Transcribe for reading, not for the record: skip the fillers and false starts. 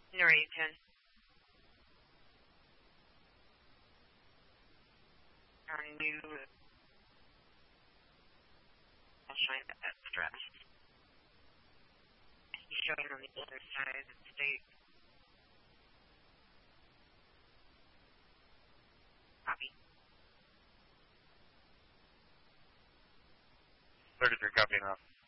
Norrington. Our new, I'll shine that stress. He's showing on the other side of the state. Copy. 33, copy now.